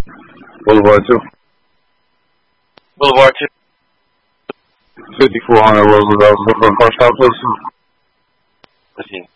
Boulevard 2. Boulevard 2. 5400 Roosevelt. Looking for a car stop, please. Proceed.